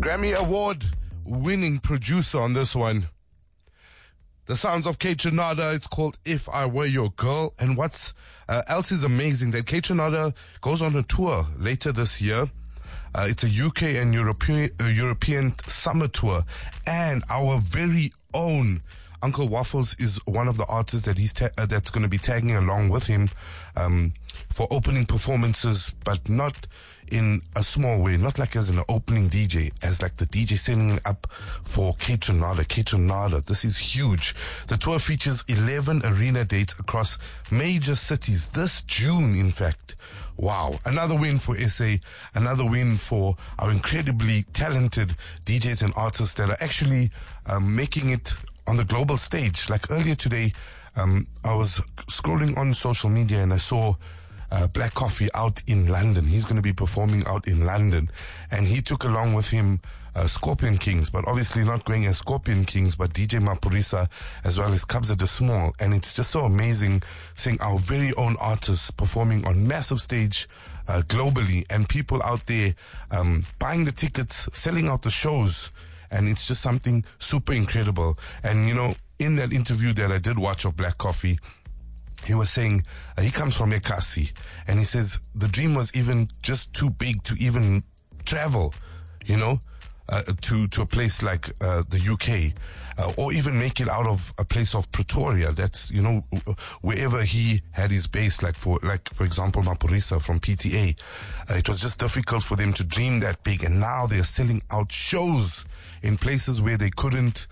Grammy Award winning producer on this one. The sounds of Kaytranada. It's called If I Were Your Girl. And what's else is amazing that Kaytranada goes on a tour later this year. It's a UK and European summer tour. And our very own Uncle Waffles is one of the artists that that's going to be tagging along with him for opening performances, but not in a small way, not like as an opening DJ, as like the DJ setting it up for Kaytranada. Kaytranada, this is huge. The tour features 11 arena dates across major cities this June, in fact. Wow. Another win for SA, another win for our incredibly talented DJs and artists that are actually making it on the global stage. Like earlier today, I was scrolling on social media and I saw Black Coffee out in London. He's going to be performing out in London, and he took along with him Scorpion Kings, but obviously not going as Scorpion Kings, but DJ Maphorisa as well as Kabza De Small. And it's just so amazing seeing our very own artists performing on massive stage globally, and people out there buying the tickets, selling out the shows, and it's just something super incredible. And you know, in that interview that I did watch of Black Coffee, he was saying he comes from Ekasi, and he says the dream was even just too big to even travel, you know, to a place like the UK, or even make it out of a place of Pretoria. That's, you know, wherever he had his base, like for example Maphorisa from PTA. It was just difficult for them to dream that big, and now they're selling out shows in places where they couldn't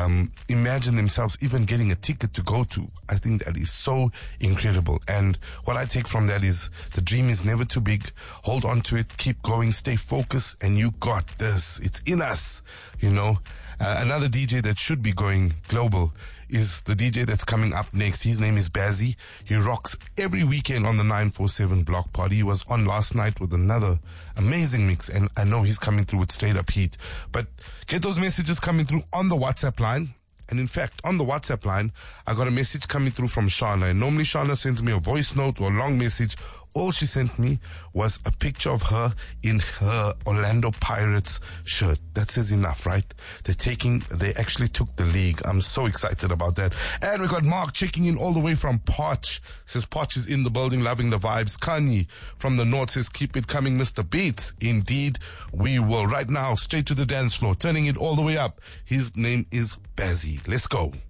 imagine themselves even getting a ticket to go to. I think that is so incredible. And what I take from that is the dream is never too big. Hold on to it, keep going, stay focused, and you got this. It's in us, you know. Another DJ that should be going global is the DJ that's coming up next. His name is Bazzy. He rocks every weekend on the 947 Block Party. He was on last night with another amazing mix, and I know he's coming through with straight up heat. But get those messages coming through on the WhatsApp line. And in fact, on the WhatsApp line, I got a message coming through from Shauna. And normally Shauna sends me a voice note or a long message. All she sent me was a picture of her in her Orlando Pirates shirt. That says enough, right? They actually took the league. I'm so excited about that. And we got Mark checking in all the way from Potch. Says Potch is in the building, loving the vibes. Kanye from the north says, keep it coming, Mr. Beats. Indeed, we will. Right now, straight to the dance floor, turning it all the way up. His name is Bazzy. Let's go.